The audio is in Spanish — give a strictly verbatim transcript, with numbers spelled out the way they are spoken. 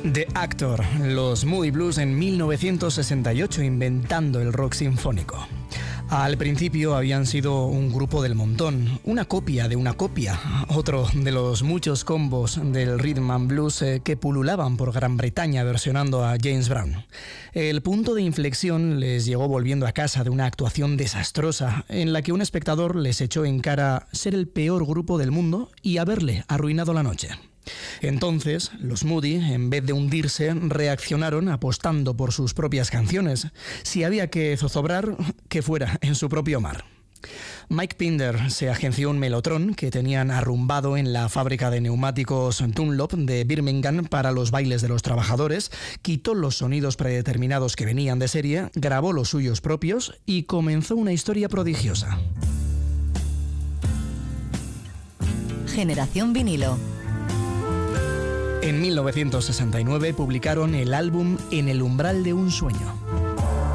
The Actor, los Moody Blues en mil novecientos sesenta y ocho, inventando el rock sinfónico. Al principio habían sido un grupo del montón, una copia de una copia, otro de los muchos combos del rhythm and blues que pululaban por Gran Bretaña versionando a James Brown. El punto de inflexión les llegó volviendo a casa de una actuación desastrosa en la que un espectador les echó en cara ser el peor grupo del mundo y haberle arruinado la noche. Entonces, los Moody, en vez de hundirse, reaccionaron apostando por sus propias canciones. Si había que zozobrar, que fuera en su propio mar. Mike Pinder se agenció un Mellotron que tenían arrumbado en la fábrica de neumáticos Dunlop de Birmingham para los bailes de los trabajadores, quitó los sonidos predeterminados que venían de serie, grabó los suyos propios y comenzó una historia prodigiosa. Generación Vinilo. En mil novecientos sesenta y nueve publicaron el álbum En el umbral de un sueño.